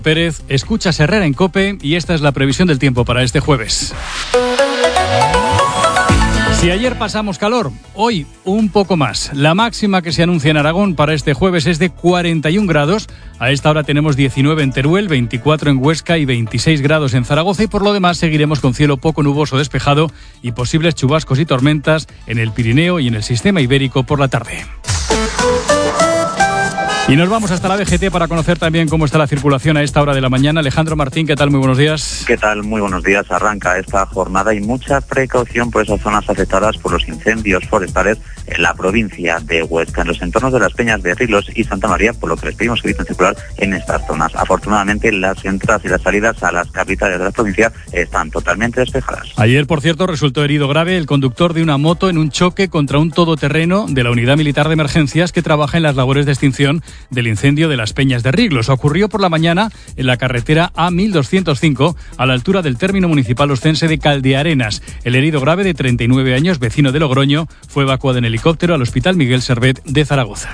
Pérez, escuchas Herrera en COPE y esta es la previsión del tiempo para este jueves. Si ayer pasamos calor, hoy un poco más. La máxima que se anuncia en Aragón para este jueves es de 41 grados. A esta hora tenemos 19 en Teruel, 24 en Huesca y 26 grados en Zaragoza. Y por lo demás seguiremos con cielo poco nuboso despejado y posibles chubascos y tormentas en el Pirineo y en el sistema ibérico por la tarde. Y nos vamos hasta la DGT para conocer también cómo está la circulación a esta hora de la mañana. Alejandro Martín, ¿qué tal? Muy buenos días. ¿Qué tal? Muy buenos días. Arranca esta jornada y mucha precaución por esas zonas afectadas por los incendios forestales en la provincia de Huesca, en los entornos de las Peñas de Rilos y Santa María, por lo que les pedimos que eviten circular en estas zonas. Afortunadamente, las entradas y las salidas a las capitales de la provincia están totalmente despejadas. Ayer, por cierto, resultó herido grave el conductor de una moto en un choque contra un todoterreno de la Unidad Militar de Emergencias que trabaja en las labores de extinción del incendio de las Peñas de Riglos. Ocurrió por la mañana en la carretera A1205 a la altura del término municipal oscense de Caldearenas. El herido grave de 39 años, vecino de Logroño, fue evacuado en helicóptero al Hospital Miguel Servet de Zaragoza.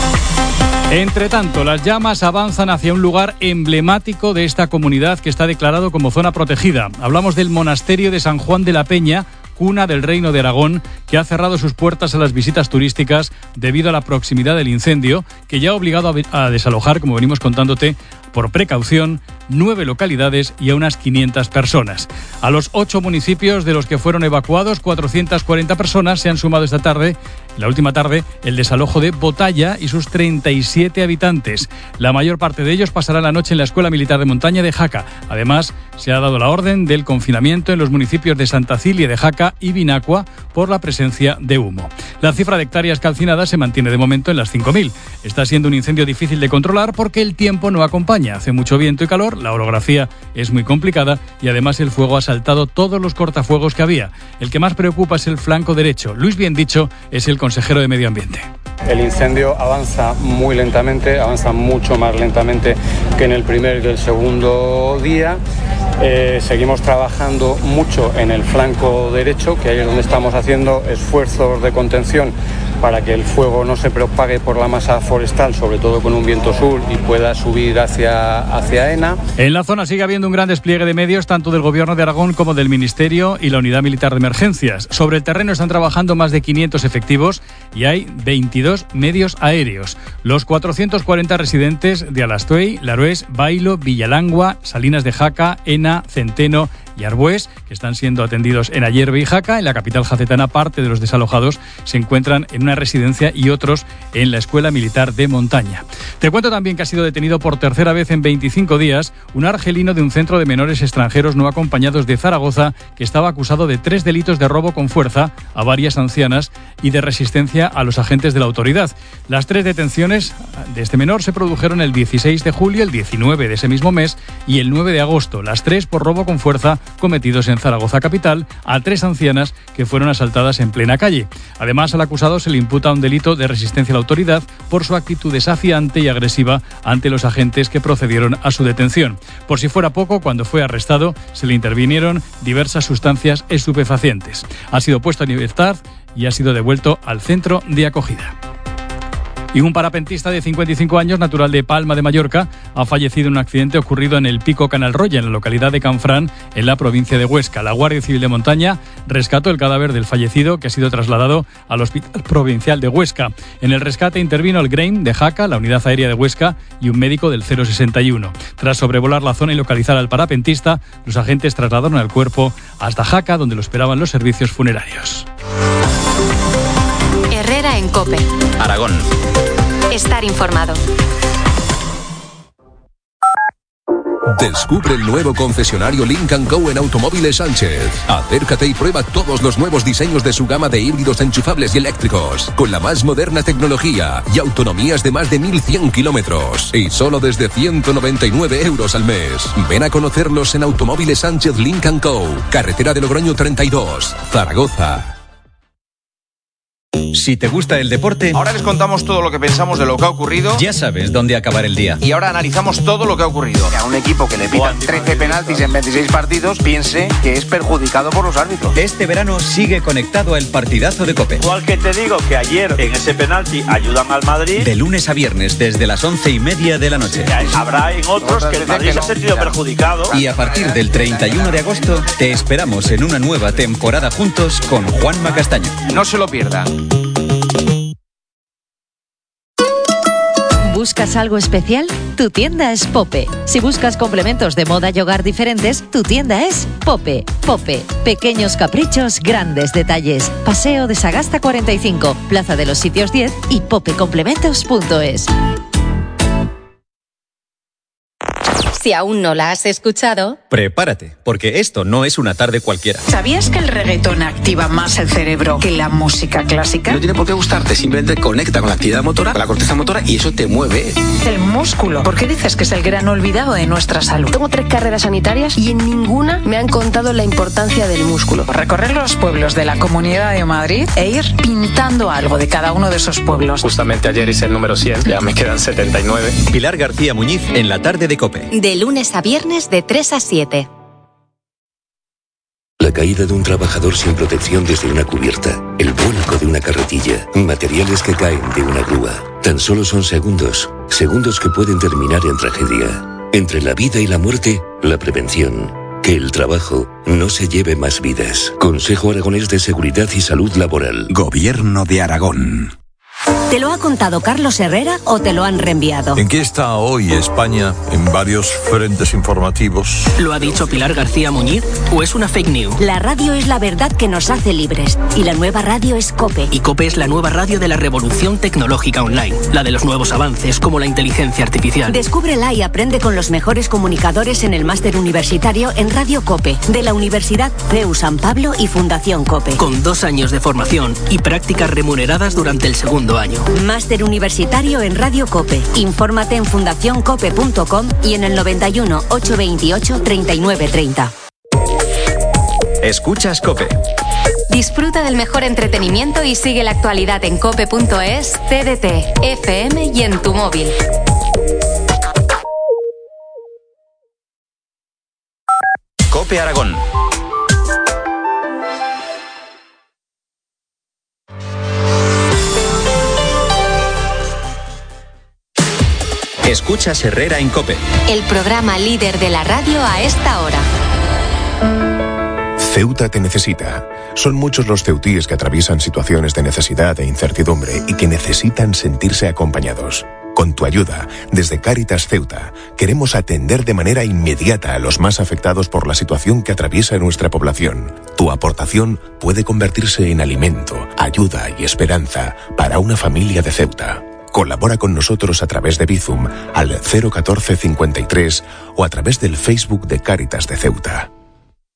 Entre tanto, las llamas avanzan hacia un lugar emblemático de esta comunidad que está declarado como zona protegida. Hablamos del monasterio de San Juan de la Peña, cuna del Reino de Aragón, que ha cerrado sus puertas a las visitas turísticas debido a la proximidad del incendio, que ya ha obligado a desalojar, como venimos contándote, por precaución, 9 localidades y a unas 500 personas. A los 8 municipios de los que fueron evacuados, 440 personas se han sumado esta tarde, la última tarde, el desalojo de Botalla y sus 37 habitantes. La mayor parte de ellos pasará la noche en la Escuela Militar de Montaña de Jaca. Además, se ha dado la orden del confinamiento en los municipios de Santa Cilia de Jaca y Vinacua por la presencia de humo. La cifra de hectáreas calcinadas se mantiene de momento en las 5.000. Está siendo un incendio difícil de controlar porque el tiempo no acompaña. Hace mucho viento y calor, la orografía es muy complicada y además el fuego ha saltado todos los cortafuegos que había. El que más preocupa es el flanco derecho. Luis Biendicho es el consejero de Medio Ambiente. El incendio avanza muy lentamente, avanza mucho más lentamente que en el primer y el segundo día. Seguimos trabajando mucho en el flanco derecho, que ahí es donde estamos haciendo esfuerzos de contención para que el fuego no se propague por la masa forestal, sobre todo con un viento sur, y pueda subir hacia Ena. En la zona sigue habiendo un gran despliegue de medios, tanto del Gobierno de Aragón como del Ministerio y la Unidad Militar de Emergencias. Sobre el terreno están trabajando más de 500 efectivos y hay 22 medios aéreos. Los 440 residentes de Alastuey, Larués, Bailo, Villalangua, Salinas de Jaca, Ena, Centeno y Arbués, que están siendo atendidos en Ayerbe y Jaca. En la capital jacetana, parte de los desalojados se encuentran en una residencia y otros en la Escuela Militar de Montaña. Te cuento también que ha sido detenido por tercera vez en 25 días un argelino de un centro de menores extranjeros no acompañados de Zaragoza, que estaba acusado de 3 delitos de robo con fuerza a varias ancianas y de resistencia a los agentes de la autoridad. Las 3 detenciones de este menor se produjeron el 16 de julio, el 19 de ese mismo mes y el 9 de agosto. Las 3 por robo con fuerza cometidos en Zaragoza capital a 3 ancianas que fueron asaltadas en plena calle. Además, al acusado se le imputa un delito de resistencia a la autoridad por su actitud desafiante y agresiva ante los agentes que procedieron a su detención. Por si fuera poco, cuando fue arrestado se le intervinieron diversas sustancias estupefacientes. Ha sido puesto en libertad y ha sido devuelto al centro de acogida. Y un parapentista de 55 años, natural de Palma de Mallorca, ha fallecido en un accidente ocurrido en el Pico Canalroya, en la localidad de Canfrán, en la provincia de Huesca. La Guardia Civil de Montaña rescató el cadáver del fallecido, que ha sido trasladado al Hospital Provincial de Huesca. En el rescate intervino el GRAIN de Jaca, la Unidad Aérea de Huesca y un médico del 061. Tras sobrevolar la zona y localizar al parapentista, los agentes trasladaron el cuerpo hasta Jaca, donde lo esperaban los servicios funerarios. Herrera en COPE. Aragón. Estar informado. Descubre el nuevo concesionario Lynk & Co en Automóviles Sánchez. Acércate y prueba todos los nuevos diseños de su gama de híbridos enchufables y eléctricos, con la más moderna tecnología y autonomías de más de 1.100 kilómetros. Y solo desde 199 euros al mes. Ven a conocerlos en Automóviles Sánchez Lynk & Co, carretera de Logroño 32, Zaragoza. Si te gusta el deporte, ahora les contamos todo lo que pensamos de lo que ha ocurrido. Ya sabes dónde acabar el día. Y ahora analizamos todo lo que ha ocurrido. A un equipo que le pitan 13 penaltis en 26 partidos piense que es perjudicado por los árbitros. Este verano sigue conectado al partidazo de COPE. Igual que te digo que ayer en ese penalti ayudan al Madrid. De lunes a viernes desde las 11:30 de la noche. Habrá en otros que el Madrid se ha sentido perjudicado. Y a partir del 31 de agosto te esperamos en una nueva temporada juntos con Juanma Castaño. No se lo pierdan. ¿Buscas algo especial? Tu tienda es Pope. Si buscas complementos de moda y hogar diferentes, tu tienda es Pope. Pope. Pequeños caprichos, grandes detalles. Paseo de Sagasta 45, Plaza de los Sitios 10 y popecomplementos.es. Si aún no la has escuchado, prepárate, porque esto no es una tarde cualquiera. ¿Sabías que el reggaetón activa más el cerebro que la música clásica? No tiene por qué gustarte, simplemente conecta con la actividad motora, con la corteza motora, y eso te mueve. El músculo. ¿Por qué dices que es el gran olvidado de nuestra salud? Tengo 3 carreras sanitarias y en ninguna me han contado la importancia del músculo. Recorrer los pueblos de la Comunidad de Madrid e ir pintando algo de cada uno de esos pueblos. Justamente ayer hice el número 100, ya me quedan 79. Pilar García Muñiz en la tarde de COPE. de lunes a viernes de 3 a 7. La caída de un trabajador sin protección desde una cubierta, el vuelco de una carretilla, materiales que caen de una grúa. Tan solo son segundos, segundos que pueden terminar en tragedia. Entre la vida y la muerte, la prevención. Que el trabajo no se lleve más vidas. Consejo Aragonés de Seguridad y Salud Laboral. Gobierno de Aragón. ¿Te lo ha contado Carlos Herrera o te lo han reenviado? ¿En qué está hoy España en varios frentes informativos? ¿Lo ha dicho Pilar García Muñiz o es una fake news? La radio es la verdad que nos hace libres y la nueva radio es COPE. Y COPE es la nueva radio de la revolución tecnológica online, la de los nuevos avances como la inteligencia artificial. Descúbrela y aprende con los mejores comunicadores en el máster universitario en Radio COPE de la Universidad CEU San Pablo y Fundación COPE. Con 2 años de formación y prácticas remuneradas durante el segundo año. Máster universitario en Radio COPE. Infórmate en fundacioncope.com y en el 91 828 3930. Escuchas COPE. Disfruta del mejor entretenimiento y sigue la actualidad en cope.es, TDT, FM y en tu móvil. COPE Aragón. Escuchas Herrera en COPE. El programa líder de la radio a esta hora. Ceuta te necesita. Son muchos los ceutíes que atraviesan situaciones de necesidad e incertidumbre y que necesitan sentirse acompañados. Con tu ayuda, desde Cáritas Ceuta, queremos atender de manera inmediata a los más afectados por la situación que atraviesa nuestra población. Tu aportación puede convertirse en alimento, ayuda y esperanza para una familia de Ceuta. Colabora con nosotros a través de Bizum al 01453 o a través del Facebook de Cáritas de Ceuta.